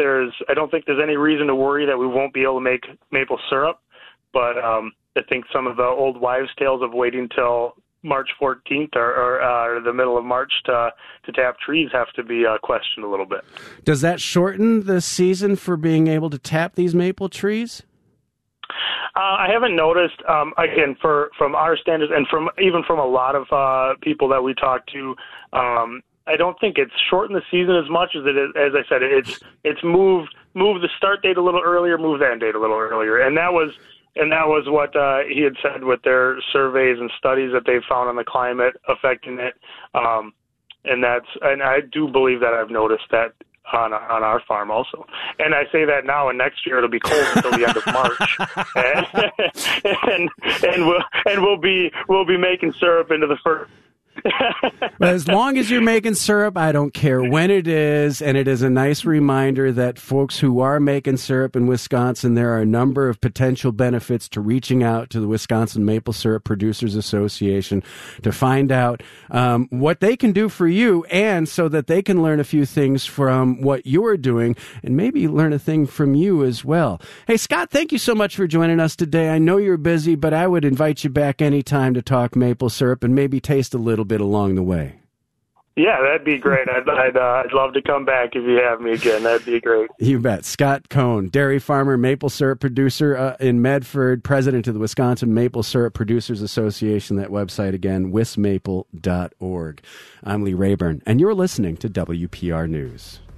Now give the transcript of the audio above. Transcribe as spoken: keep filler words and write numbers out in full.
there's I don't think there's any reason to worry that we won't be able to make maple syrup. But um, I think some of the old wives' tales of waiting till March fourteenth or, or, uh, or the middle of March to to tap trees have to be uh, questioned a little bit. Does that shorten the season for being able to tap these maple trees? Uh, I haven't noticed, um, again, for from our standards and from even from a lot of uh, people that we talk to, um, I don't think it's shortened the season as much as it is. As I said, it's it's moved moved the start date a little earlier, moved the end date a little earlier, and that was and that was what uh, he had said with their surveys and studies that they found on the climate affecting it. Um, and that's and I do believe that I've noticed that on on our farm also. And I say that now, and next year it'll be cold until the end of March, and and, and we'll and we'll be we'll be making syrup into the first. But as long as you're making syrup, I don't care when it is, and it is a nice reminder that folks who are making syrup in Wisconsin, there are a number of potential benefits to reaching out to the Wisconsin Maple Syrup Producers Association to find out um, what they can do for you, and so that they can learn a few things from what you're doing, and maybe learn a thing from you as well. Hey, Scott, thank you so much for joining us today. I know you're busy, but I would invite you back anytime to talk maple syrup and maybe taste a little bit along the way. Yeah, that'd be great. I'd I'd, uh, I'd love to come back if you have me again. That'd be great. You bet. Scott Cohn, dairy farmer, maple syrup producer uh, in Medford, president of the Wisconsin Maple Syrup Producers Association. That website again, wismaple dot org. I'm Lee Rayburn, and you're listening to W P R News.